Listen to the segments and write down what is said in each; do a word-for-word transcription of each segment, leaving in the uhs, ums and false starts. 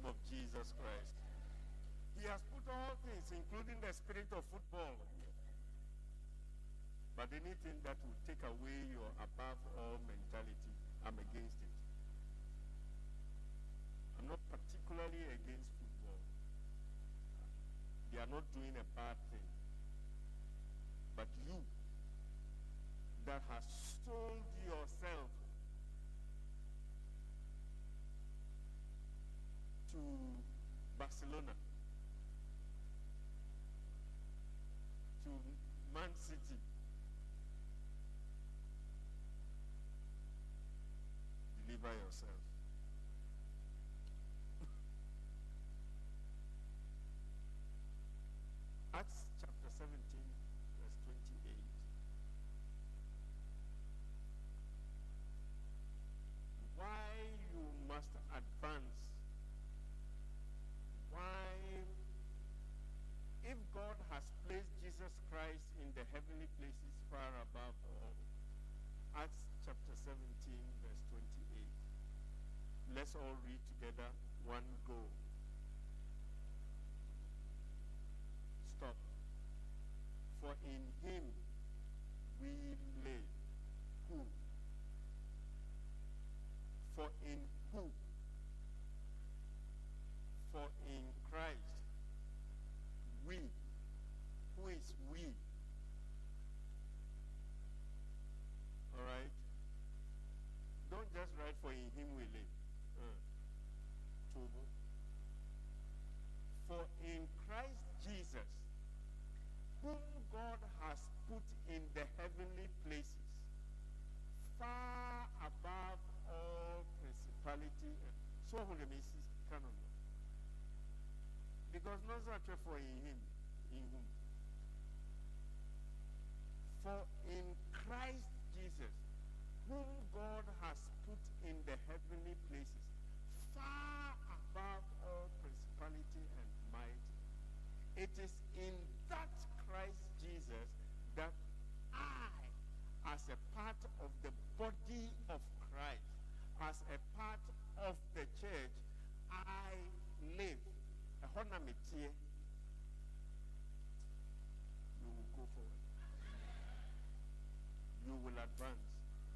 name of Jesus Christ. He has put all things, including the spirit of football. But anything that will take away your above all mentality, I'm against it. I'm not particularly against football. They are not doing a bad thing. But you that has sold yourself to Barcelona, to Man City, deliver yourself. Acts chapter seventeen, verse twenty-eight. Why you must advance? Why, if God has placed Jesus Christ in the heavenly places far above all? Acts chapter seventeen, verse twenty-eight. Let's all read together. One go. Stop. For in him we live. Who? For in who? For in Christ we. Who is we? All right? Don't just write for in him we live. Uh, for in Christ Jesus, whom God has put in the heavenly places, far above all principality. So who the Mrs. Canon? Because not such for in him, in whom. For in Christ Jesus, whom God has put in the heavenly places, far above all principality and might. It is in that Christ Jesus that I, as a part of the body of Christ, as a part of the church, I live. You will go forward. You will advance.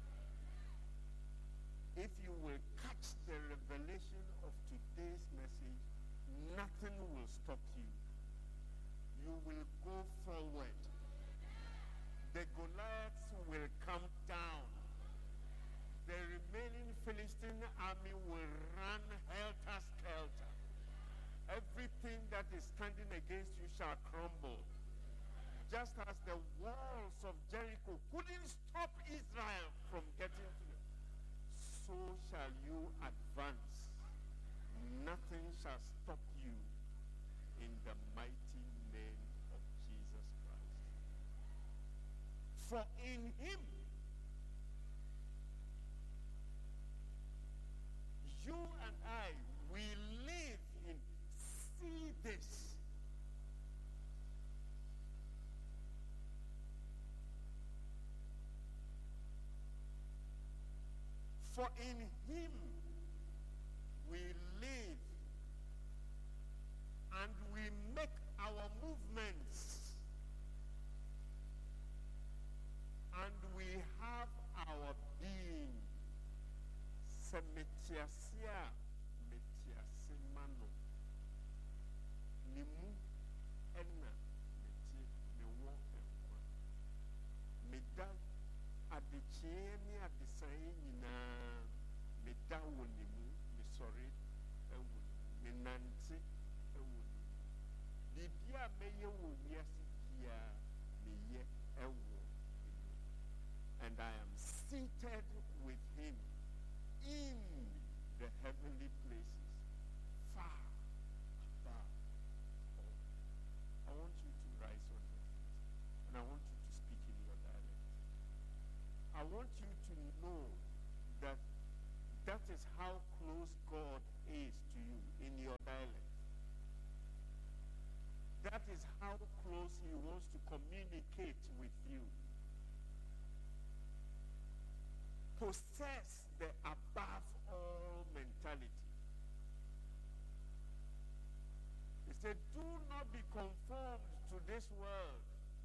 If you will catch the revelation of today's message, nothing will stop you. You will go forward. The Goliaths will come down. The remaining Philistine army will run helter-skelter. Everything that is standing against you shall crumble. Just as the walls of Jericho couldn't stop Israel from getting to them, so shall you advance. Nothing shall stop you in the mighty name of Jesus Christ. For in him, you and I, we live in. See this. For in him we live and we make our movements and we have our being. Semetiasia metiasimano. Nimu enna meti mewo enkwa. Meda adechie ni adesaye nyinaa. Meda wo nimu, mesori ewo, menante ewo. Bibia meye wo wiase bia meye ewo. And I am seated with him in the heavenly places, far above all. I want you to rise on your feet, and I want you to speak in your dialect. I want you to know that that is how close God is to you in your dialect. That is how close he wants to communicate with you. Possess the above all mentality. said, do not be conformed to this world,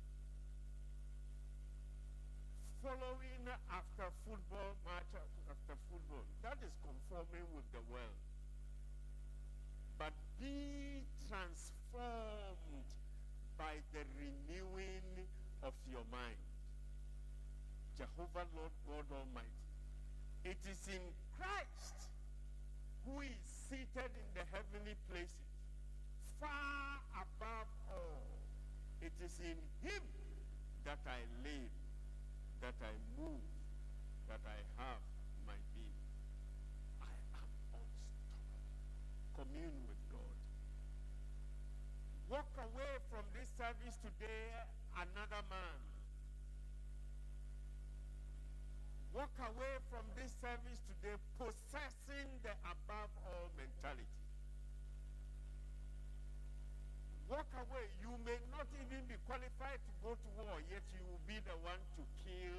following after football match after football. That is conforming with the world. But be transformed by the renewing of your mind. Jehovah Lord God Almighty. It is in Christ, who is seated in the heavenly places, far above all. It is in him that I live, that I move, that I have my being. I am unstoppable. Commune with God. Walk away from this service today another man. Walk away from this service today possessing the above all mentality. Walk away. You may not even be qualified to go to war, yet you will be the one to kill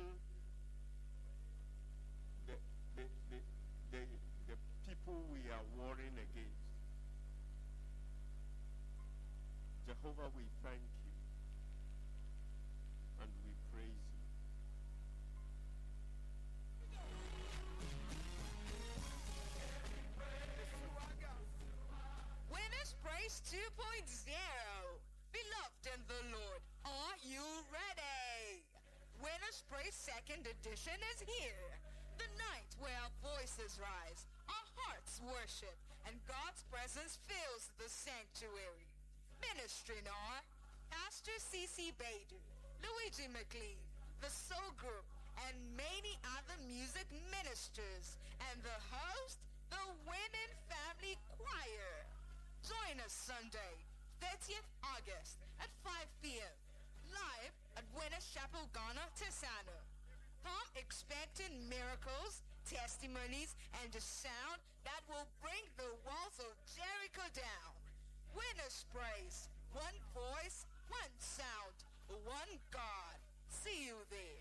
the, the, the, the, the people we are warring against. Jehovah, we thank you and we praise you. Winners Praise two point oh. Beloved in the Lord, are you ready? Winners Praise second edition is here. The night where our voices rise, our hearts worship, and God's presence fills the sanctuary. Ministering are Pastor C C Badu, Luigi McLean, the Soul Group, and many other music ministers, and the host, the Winning Family Choir. Join us Sunday, thirtieth August at five p.m. live at Winners Chapel, Ghana, Tesano. Come expecting miracles, testimonies, and a sound that will bring the walls of Jericho down. Winners Praise, one voice, one sound, one God. See you there.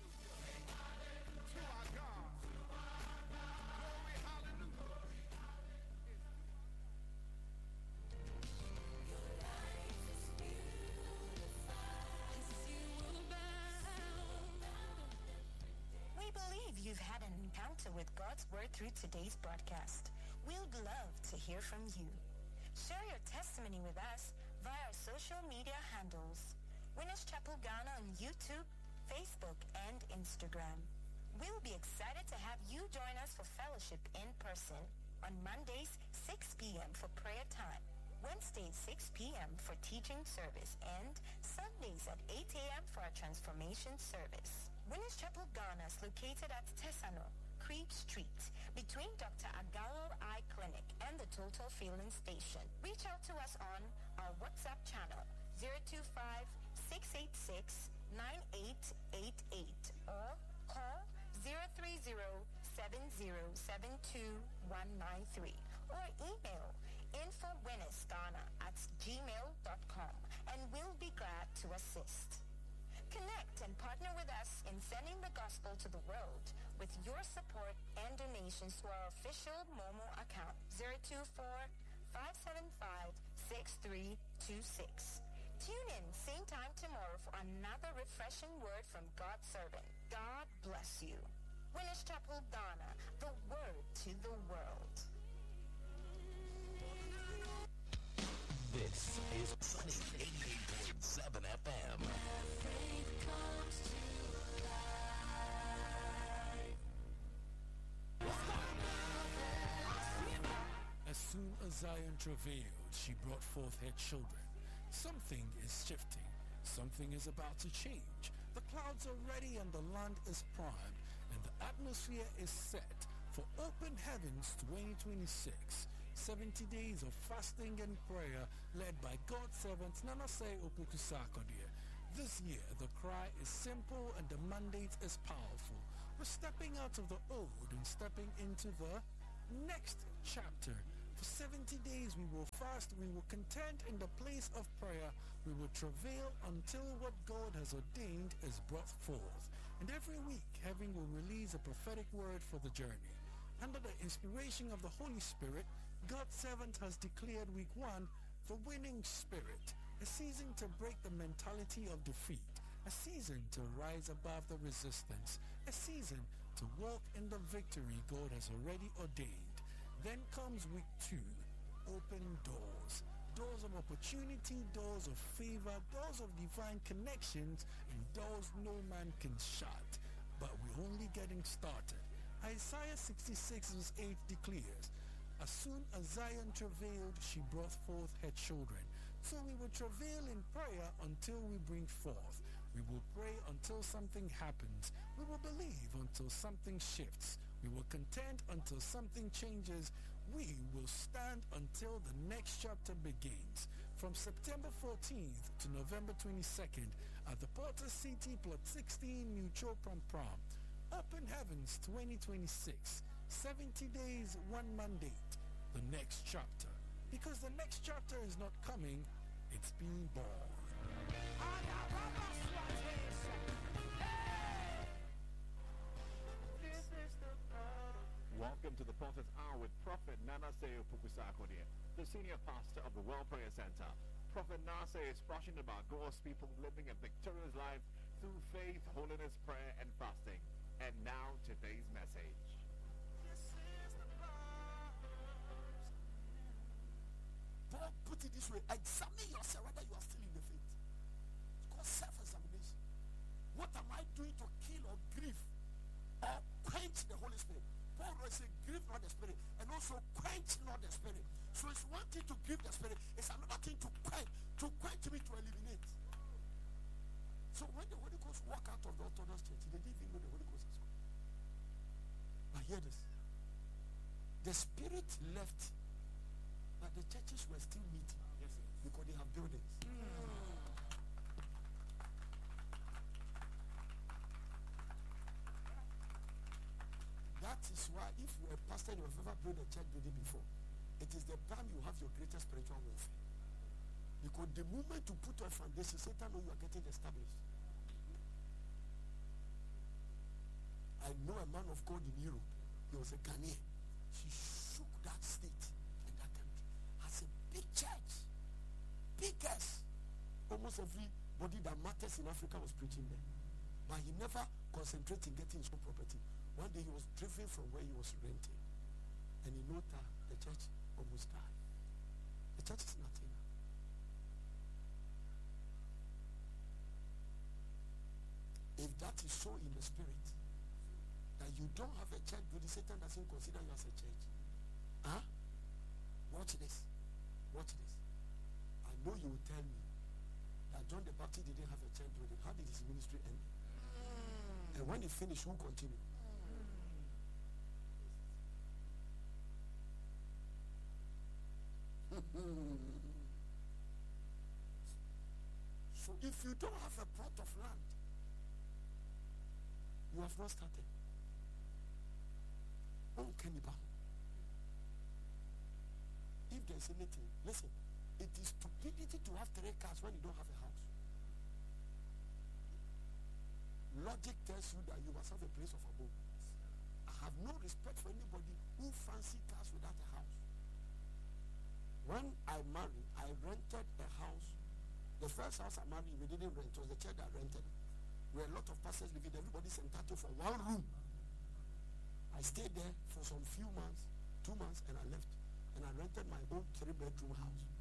We believe you've had an encounter with God's Word through today's broadcast. We'd love to hear from you. Share your testimony with us via our social media handles, Winners Chapel Ghana on YouTube, Facebook, and Instagram. We'll be excited to have you join us for fellowship in person on Mondays, six p.m. for prayer time, Wednesdays, six p.m. for teaching service, and Sundays at eight a.m. for our transformation service. Winners Chapel Ghana is located at Tesano, Creep Street, between Doctor Agawo Eye Clinic and the Total Filling Station. Reach out to us on our WhatsApp channel zero two five, six eight six, nine eight eight eight or call zero three zero, seven zero seven two, one nine three or email infowinnersghana at gmail dot com and we'll be glad to assist. Connect and partner with us in sending the gospel to the world with your support and donations to our official Momo account zero two four, five seven five, six three two six. Tune in same time tomorrow for another refreshing word from God's servant. God bless you. Winners Chapel Ghana, the word to the world. This is Sunny eighty-eight point seven F M. As soon as Zion travailed, she brought forth her children. Something is shifting. Something is about to change. The clouds are ready and the land is primed, and the atmosphere is set for Open Heavens twenty twenty-six. seventy days of fasting and prayer led by God's servant Nanase Opoku-Sarkodie. This year, the cry is simple and the mandate is powerful. We're stepping out of the old and stepping into the next chapter. For seventy days we will fast, we will contend in the place of prayer, we will travail until what God has ordained is brought forth. And every week, heaven will release a prophetic word for the journey. Under the inspiration of the Holy Spirit, God's servant has declared week one, the winning spirit, a season to break the mentality of defeat, a season to rise above the resistance, a season to walk in the victory God has already ordained. Then comes week two, open doors. Doors of opportunity, doors of favor, doors of divine connections, and doors no man can shut. But we're only getting started. Isaiah sixty-six verse eight declares, as soon as Zion travailed, she brought forth her children. So we will travail in prayer until we bring forth. We will pray until something happens. We will believe until something shifts. We will contend until something changes. We will stand until the next chapter begins. From September fourteenth to November twenty-second at the Porter City Plot sixteen, New Chopram Prom. Open Heavens twenty twenty-six. seventy days, one mandate. The next chapter. Because the next chapter is not coming, it's being born. Welcome to the Prophet's Hour with Prophet Nanase Pukusakodia, the senior pastor of the World Prayer Center. Prophet Nase is passionate about God's people living a victorious life through faith, holiness, prayer, and fasting. And now, today's message. Paul put it this way: examine yourself whether you are still in the faith. It's called self-examination. What am I doing to kill or grieve or quench the Holy Spirit? Paul will say, grieve not the Spirit, and also quench not the Spirit. So it's one thing to grieve the Spirit, it's another thing to quench, to quench me, to eliminate. So when the Holy Ghost walked out of the Orthodox Church, they didn't even know the Holy Ghost is gone. But hear this: the Spirit left, but the churches were still meeting. Yes, yes. Because they have buildings. Mm. That is why if you're a pastor and you have ever built a church building before, it is the time you have your greatest spiritual warfare. Because the moment you put your foundation, Satan knows you are getting established. I know a man of God in Europe. He was a Ghanaian. He shook that state and that country. Has a big church. Biggest. Almost everybody that matters in Africa was preaching there. But he never concentrated in getting his own property. One day he was driven from where he was renting. And he noticed that the church almost died. The church is nothing. If that is so in the spirit, that you don't have a church building, Satan doesn't consider you as a church. Huh? Watch this. Watch this. I know you will tell me that John the Baptist didn't have a church building. How did his ministry end? Mm. And when he finished, who continued? Mm. So if you don't have a plot of land, you have not started. Oh, Kenny Baum. If there's anything, listen, it is stupidity to have three cars when you don't have a house. Logic tells you that you must have a place of abode. I have no respect for anybody who fancy cars without a house. When I married, I rented a house. The first house I married, we didn't rent. It was the church that rented. Where a lot of pastors living, everybody's entitled for one room. I stayed there for some few months, two months, and I left. And I rented my own three-bedroom house.